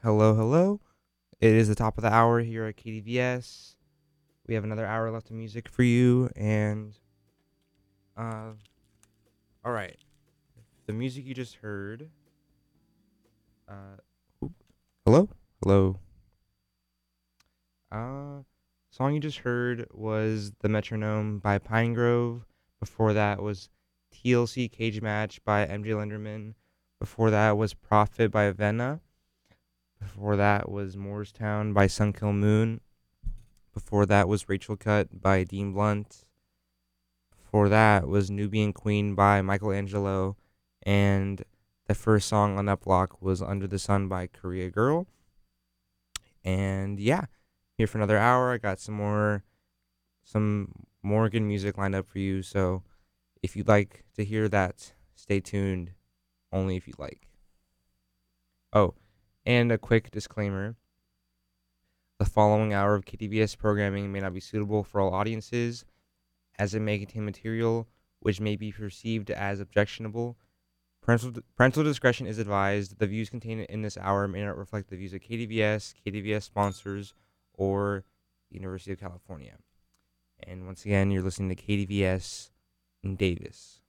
Hello, hello. It is the top of the hour here at KDVS. We have another hour left of music for you, and uh, all right. The music you just heard. Uh, oop, hello, hello. Song you just heard was "The Metronome" by Pinegrove. Before that was TLC Cage Match by MJ Linderman. Before that was Prophet by Venna. Before that was Moorestown by Sunkill Moon. Before that was Rachel Cut by Dean Blunt. Before that was Nubian Queen by Michelangelo. And the first song on that block was Under the Sun by Korea Girl. And yeah, here for another hour. I got some more good music lined up for you. So if you'd like to hear that, stay tuned. Only if you like. Oh, and a quick disclaimer. The following hour of KTVS programming may not be suitable for all audiences, as it may contain material which may be perceived as objectionable. Parental discretion is advised. The views contained in this hour may not reflect the views of KDVS, KDVS sponsors, or the University of California. And once again, you're listening to KDVS in Davis.